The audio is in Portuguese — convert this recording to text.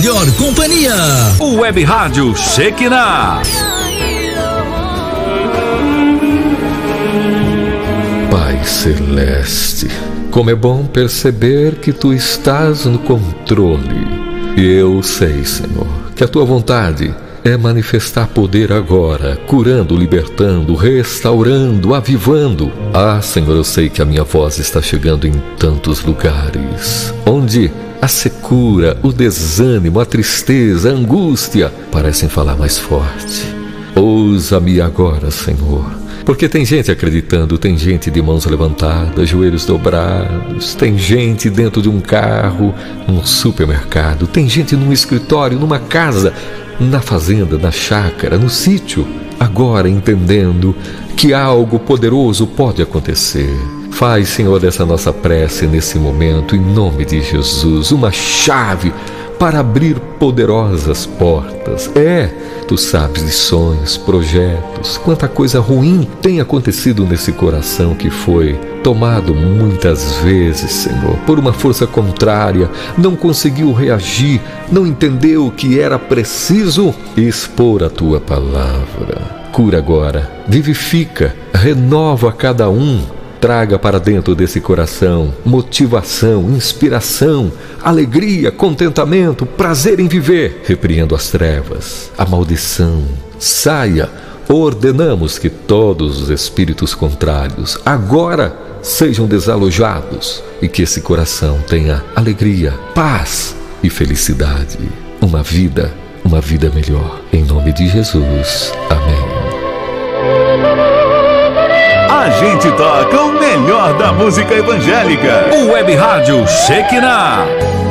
melhor companhia. O Web Rádio Shekinah. Pai Celeste, como é bom perceber que Tu estás no controle. E eu sei, Senhor, que a Tua vontade é manifestar poder agora, curando, libertando, restaurando, avivando. Ah, Senhor, eu sei que a minha voz está chegando em tantos lugares, onde a secura, o desânimo, a tristeza, a angústia parecem falar mais forte. Ousa-me agora, Senhor, porque tem gente acreditando, tem gente de mãos levantadas, joelhos dobrados, tem gente dentro de um carro, num supermercado, tem gente num escritório, numa casa, na fazenda, na chácara, no sítio, agora entendendo que algo poderoso pode acontecer. Faz, Senhor, dessa nossa prece nesse momento, em nome de Jesus, uma chave para abrir poderosas portas. Tu sabes de sonhos, projetos, quanta coisa ruim tem acontecido nesse coração que foi tomado muitas vezes, Senhor, por uma força contrária, não conseguiu reagir, não entendeu que era preciso expor a Tua palavra. Cura agora, vivifica, renova cada um. Traga para dentro desse coração motivação, inspiração, alegria, contentamento, prazer em viver. Repreendo as trevas, a maldição. Saia. Ordenamos que todos os espíritos contrários agora sejam desalojados e que esse coração tenha alegria, paz e felicidade. Uma vida melhor. Em nome de Jesus. Amém. A gente toca o melhor da música evangélica. O Web Rádio Shekinah.